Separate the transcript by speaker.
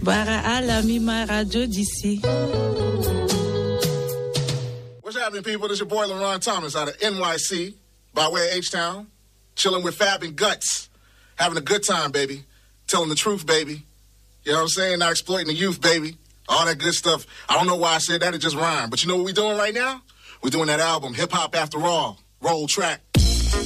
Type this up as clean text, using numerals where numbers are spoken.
Speaker 1: Bara Alamima Radio d'ici.
Speaker 2: What's happening, people? This is your boy, LaRon Thomas, out of NYC, by way of H-Town, chilling with Fab and Guts, having a good time, baby, telling the truth, baby. You know what I'm saying? Not exploiting the youth, baby. All that good stuff. I don't know why I said that. It just rhymed. But you know what we're doing right now? We're doing that album, Hip Hop After All, Roll Track.